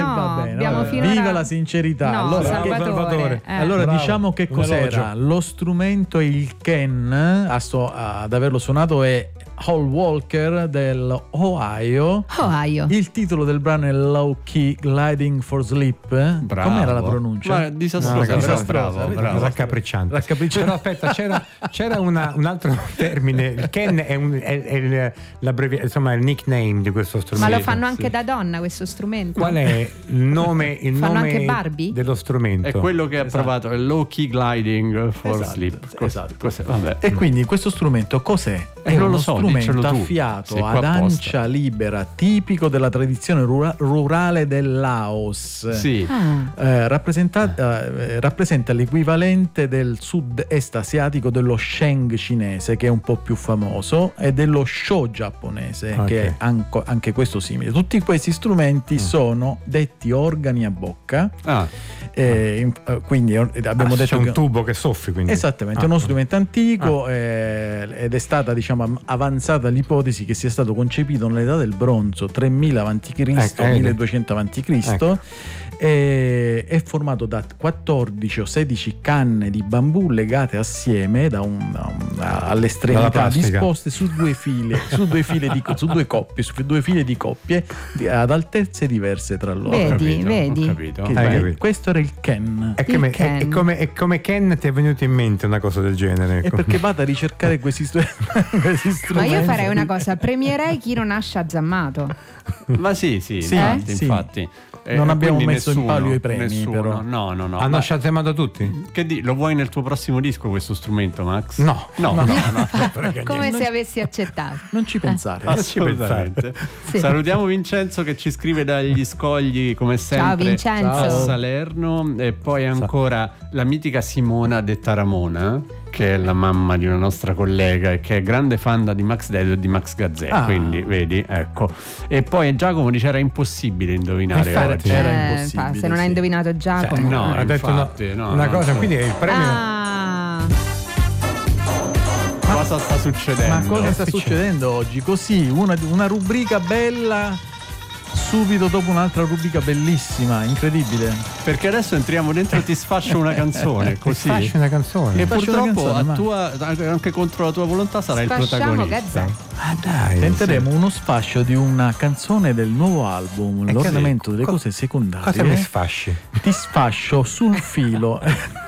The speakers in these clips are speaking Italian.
va bene. abbiamo finora... Viva la sincerità. No, allora, Salvatore. allora Bravo, diciamo che un cos'era. elogio. Lo strumento, il Ken, ad averlo suonato è Hall Walker dell'Ohio. Ohio. Il titolo del brano è Low Key Gliding for Sleep. Bravo. Com'era la pronuncia? Ma disastrosa, No, però disastrosa, bravo. raccapricciante. Raccapricciante. Però aspetta, c'era un altro termine. Il Ken è insomma il nickname di questo Ma strumento. lo fanno anche da donna questo strumento? Qual è il nome, Fanno anche Barbie? dello strumento? È quello che ha provato, è Low Key Gliding for Esatto, Sleep. esatto. Cos'è? Vabbè. E quindi questo strumento cos'è? È non uno lo so, strumento diccelo tu. affiato Sei qua ad apposta. ancia libera, tipico della tradizione rurale del Laos. Sì. Rappresenta l'equivalente del sud-est asiatico dello Sheng cinese, che è un po' più famoso, e dello Shou giapponese, che è anche questo simile. Tutti questi strumenti sono detti organi a bocca. Quindi abbiamo detto c'è un tubo che soffri, quindi. esattamente, è uno strumento antico ed è stata, diciamo, avanzata l'ipotesi che sia stato concepito nell'età del bronzo, 3000 a.C., 1200 a.C. È formato da 14 o 16 canne di bambù legate assieme all'estremità, disposte su due file di coppie ad altezze diverse tra loro. Vedi. Ho capito. Questo era il Ken. E come Ken ti è venuto in mente una cosa del genere? E perché vado a ricercare questi strumenti. Ma io farei una cosa, premierei chi non ha sciazzammato. Ma sì, infatti. Non abbiamo quindi messo in palio i premi, nessuno. però. No. Hanno sciazzamato tutti? Lo vuoi nel tuo prossimo disco questo strumento, Max? No. Come se avessi accettato. Non ci pensare. Assolutamente. Sì. Salutiamo Vincenzo che ci scrive dagli Scogli come sempre. Ciao Vincenzo. A Salerno. E poi ancora la mitica Simona detta Ramona, che è la mamma di una nostra collega e che è grande fan di Max Dedo e di Max Gazzè. Quindi vedi, ecco. E poi Giacomo dice era impossibile indovinare oggi. Era impossibile, se non hai indovinato Giacomo. No, ha detto infatti, una cosa, quindi il premio. Cosa sta succedendo? Ma cosa sta succedendo oggi? Così, una rubrica bella subito dopo un'altra rubrica bellissima, incredibile. Perché adesso entriamo dentro e ti sfascio una canzone così. Faccio una canzone. E purtroppo canzone, anche contro la tua volontà sarai il protagonista. Gazzè. Dai. Tenteremo uno sfascio di una canzone del nuovo album, l'ordinamento delle cose secondarie. Cosa mi sfasci? Ti sfascio sul filo.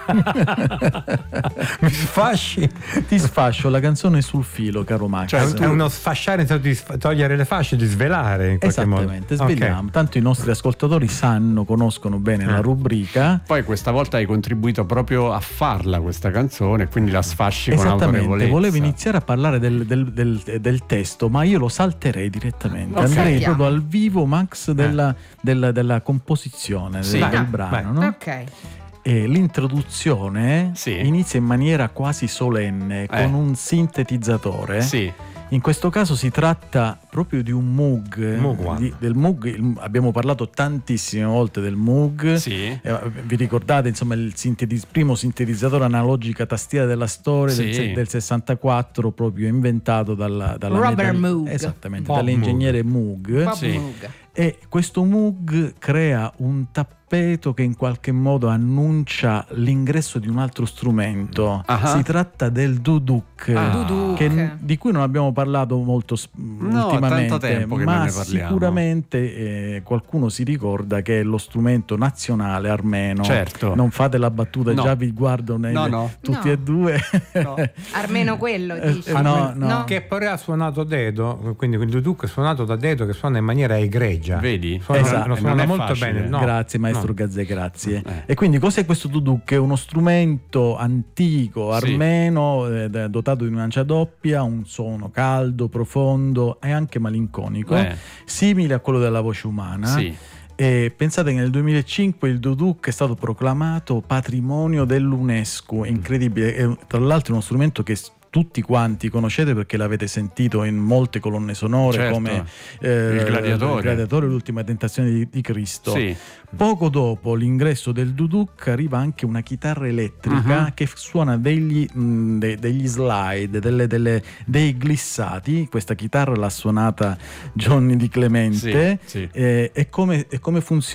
Mi sfasci? Ti sfascio la canzone sul filo, caro Max. È uno sfasciare, di togliere le fasce, di svelare in qualche modo. Esattamente, svegliamo. Tanto i nostri ascoltatori conoscono bene la rubrica. Poi questa volta hai contribuito proprio a farla questa canzone, quindi la sfasci con autorevolezza. Volevo iniziare a parlare del testo, ma io lo salterei direttamente. Andrei proprio al vivo, Max, della composizione del brano, no? Ok. E l'introduzione inizia in maniera quasi solenne con un sintetizzatore. Sì. In questo caso si tratta proprio di un Moog. Del Moog, abbiamo parlato tantissime volte del Moog. Sì. Vi ricordate, insomma, il primo sintetizzatore analogica tastiera della storia del 64, proprio inventato dalla Robert Moog. Esattamente, dall'ingegnere Moog. Moog. E questo Moog crea un tappeto che in qualche modo annuncia l'ingresso di un altro strumento. Si tratta del duduk, di cui non abbiamo parlato molto ultimamente, tanto tempo che ma ne parliamo. Sicuramente qualcuno si ricorda che è lo strumento nazionale armeno. Certo. Non fate la battuta, già vi guardo tutti e due. No. Armeno quello dici? No. Che poi ha suonato Dedo, quindi il duduk è suonato da Dedo, che suona in maniera egregia. Vedi? Suona molto facile. bene. No. Grazie maestro Gazzè, grazie. E quindi cos'è questo duduk? È uno strumento antico armeno dotato di un'ancia doppia, un suono caldo, profondo e anche malinconico, simile a quello della voce umana. Sì. E pensate che nel 2005 il duduk è stato proclamato patrimonio dell'UNESCO. Incredibile. Tra l'altro è uno strumento che tutti quanti conoscete perché l'avete sentito in molte colonne sonore, come il Gladiatore, l'ultima tentazione di Cristo. Sì. Poco dopo l'ingresso del duduk arriva anche una chitarra elettrica che suona degli slide, dei glissati. Questa chitarra l'ha suonata Johnny Di Clemente. Sì. E come funziona